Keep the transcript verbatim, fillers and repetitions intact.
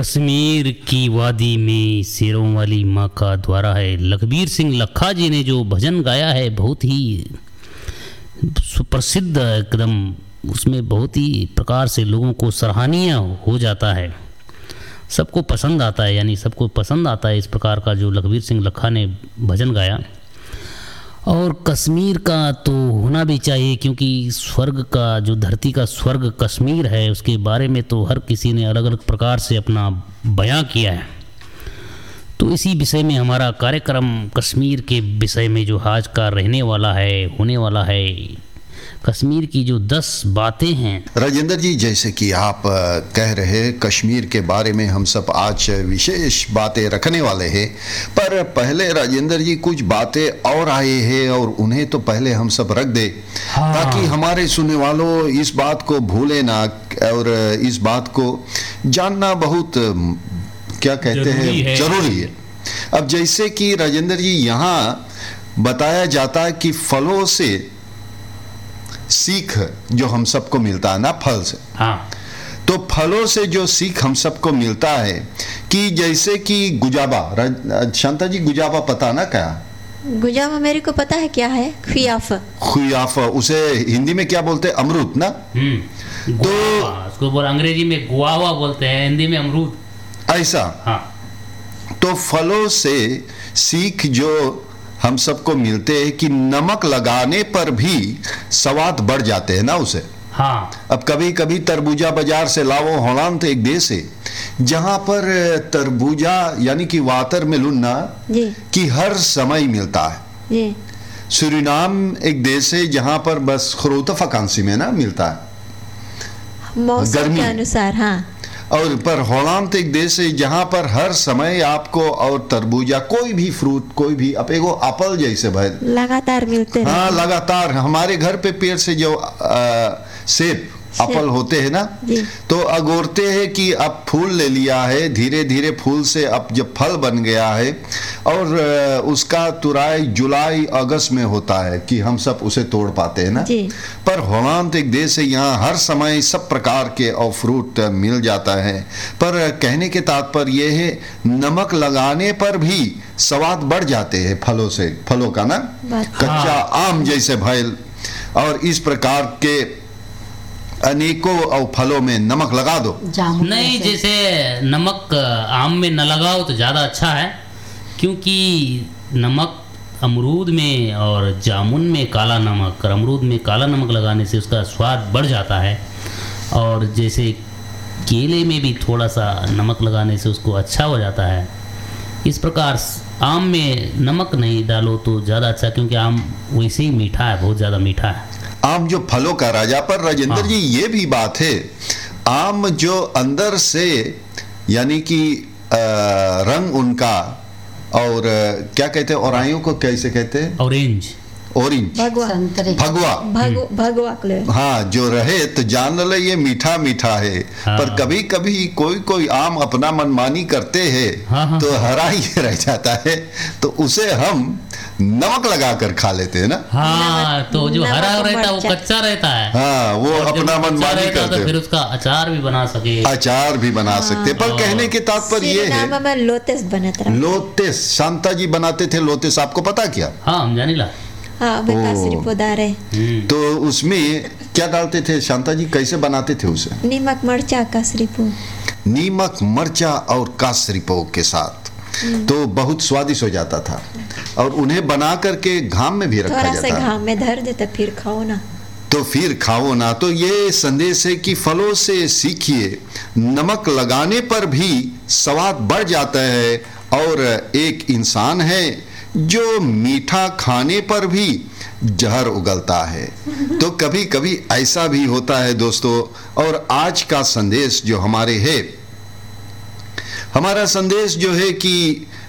कश्मीर की वादी में शेरों वाली माँ का द्वारा है। लखबीर सिंह लखा जी ने जो भजन गाया है बहुत ही सुप्रसिद्ध एकदम, उसमें बहुत ही प्रकार से लोगों को सराहनीय हो जाता है, सबको पसंद आता है, यानी सबको पसंद आता है इस प्रकार का जो लखबीर सिंह लखा ने भजन गाया। और कश्मीर का तो होना भी चाहिए, क्योंकि स्वर्ग का जो धरती का स्वर्ग कश्मीर है उसके बारे में तो हर किसी ने अलग अलग प्रकार से अपना बयां किया है। तो इसी विषय में हमारा कार्यक्रम कश्मीर के विषय में जो आज का रहने वाला है, होने वाला है, कश्मीर की जो दस बातें हैं। राजेंद्र जी, जैसे कि आप कह रहे कश्मीर के बारे में हम सब आज विशेष बातें रखने वाले हैं, पर पहले राजेंद्र जी कुछ बातें और आए हैं और उन्हें तो पहले हम सब रख दे, हाँ। ताकि हमारे सुनने वालों इस बात को भूले ना और इस बात को जानना बहुत क्या कहते हैं है। जरूरी है। अब जैसे कि राजेंद्र जी यहाँ बताया जाता है कि फलों से सीख जो हम सबको मिलता है ना, फल से, हाँ। तो फलों से जो सीख हम सबको मिलता है कि जैसे कि गुजाबा, शांता जी गुजाबा पता ना क्या? गुजाबा मेरे को पता है क्या है, खुयाफा। खुयाफा उसे हिंदी में क्या बोलते हैं? अमरूद ना। हम्म तो उसको बोल अंग्रेजी में गुआवा बोलते हैं, हिंदी में अमरूद, ऐसा, हाँ। तो फलों से सीख जो हम सबको मिलते हैं कि नमक लगाने पर भी स्वाद बढ़ जाते हैं ना उसे, हाँ। अब कभी कभी तरबूजा बाजार से लाओ, हॉलैंड एक देश है जहां पर तरबूजा यानी कि वाटर मेलन ना कि हर समय मिलता है जी। सूरीनाम एक देश है जहां पर बस खरोता फकांसी में ना मिलता है मौसम के अनुसार, हाँ। और पर हॉलैंड एक देश है जहां पर हर समय आपको और तरबूजा कोई भी फ्रूट, कोई भी अब एगो एप्पल जैसे भाई लगातार मिलते हैं, हाँ लगातार। हमारे घर पे पेड़ से जो सेब एप्पल होते हैं ना, तो अगोरते हैं कि अब फूल ले लिया है, धीरे धीरे फूल से अब जब फल बन गया है और उसका तुराई जुलाई अगस्त में होता है कि हम सब उसे तोड़ पाते हैं ना। पर हॉलैंड एक देश है, यहाँ हर समय सब प्रकार के और फ्रूट मिल जाता है। पर कहने के तात्पर्य ये है नमक लगाने पर भी स्वाद बढ़ जाते हैं फलों से, फलों का ना, कच्चा आम जैसे भैल और इस प्रकार के अनेकों और फलों में नमक लगा दो। नहीं, जैसे नमक आम में न लगाओ तो ज़्यादा अच्छा है, क्योंकि नमक अमरूद में और जामुन में काला नमक और अमरूद में काला नमक लगाने से उसका स्वाद बढ़ जाता है। और जैसे केले में भी थोड़ा सा नमक लगाने से उसको अच्छा हो जाता है। इस प्रकार आम में नमक नहीं डालो तो ज़्यादा अच्छा, क्योंकि आम वैसे ही मीठा है, बहुत ज़्यादा मीठा है आम जो फलों का राजा। पर राजेंद्र हाँ। जी ये भी बात है, आम जो अंदर से यानी कि रंग उनका और क्या कहते हैं, औराइयों को कैसे कहते हैं? ऑरेंज, ऑरेंज, भगवा, भगवा, भगवा, हाँ, जो रहे तो जान ले ये मीठा मीठा है। हाँ। पर कभी कभी कोई कोई आम अपना मनमानी करते हैं, हाँ हाँ। तो हरा ही रह जाता है, तो उसे हम नमक लगाकर खा लेते हैं ना, हाँ। तो जो हरा रहता है वो कच्चा रहता है, हाँ, वो अपना मनमानी करते हैं, फिर उसका अचार भी बना सके, अचार भी बना हाँ। सकते। पर कहने के तात्पर्य ये है, लोतेस बनता है, लोतेस शांता जी बनाते थे लोतेस, आपको पता क्या? हाँ, हम जानी ला, हाँ, तो उसमें क्या डालते थे शांता जी, कैसे बनाते थे उसे? नीमक मर्चा कासरीपो, नीमक मर्चा और कासरीपो के साथ, तो बहुत स्वादिष्ट हो जाता था। और उन्हें बना करके घाम में भी रखा जाता, थोड़ा सा घाम में धर देते, फिर खाओ ना, तो फिर खाओ ना। तो ये संदेश है कि फलों से सीखिए, नमक लगाने पर भी स्वाद बढ़ जाता है। और एक इंसान है जो मीठा खाने पर भी जहर उगलता है, तो कभी कभी ऐसा भी होता है दोस्तों। और आज का संदेश जो हमारे है, हमारा संदेश जो है कि